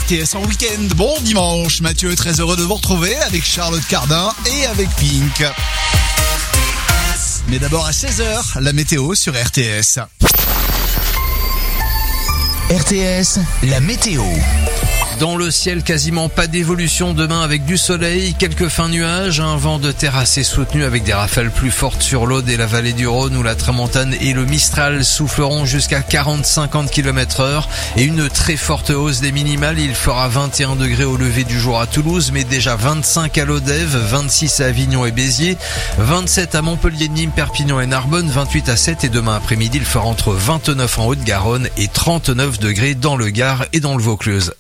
RTS en week-end. Bon dimanche, Mathieu, très heureux de vous retrouver avec Charlotte Cardin et avec Pink. Mais d'abord à 16h, la météo sur RTS. RTS, la météo. Dans le ciel, quasiment pas d'évolution demain avec du soleil, quelques fins nuages, un vent de terre assez soutenu avec des rafales plus fortes sur l'Aude et la vallée du Rhône où la tramontane et le Mistral souffleront jusqu'à 40-50 km/h et une très forte hausse des minimales. Il fera 21 degrés au lever du jour à Toulouse, mais déjà 25 à Lodève, 26 à Avignon et Béziers, 27 à Montpellier, Nîmes, Perpignan et Narbonne, 28 à 7 et demain après-midi il fera entre 29 en Haute-Garonne et 39 degrés dans le Gard et dans le Vaucluse.